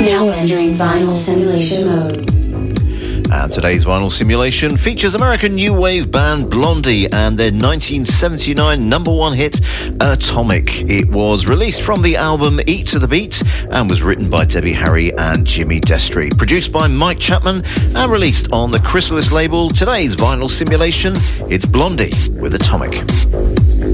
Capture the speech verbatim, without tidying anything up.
Now entering vinyl simulation mode. And today's vinyl simulation features American new wave band Blondie and their nineteen seventy-nine number one hit, Atomic. It was released from the album Eat to the Beat and was written by Debbie Harry and Jimmy Destry. Produced by Mike Chapman and released on the Chrysalis label. Today's vinyl simulation, it's Blondie with Atomic.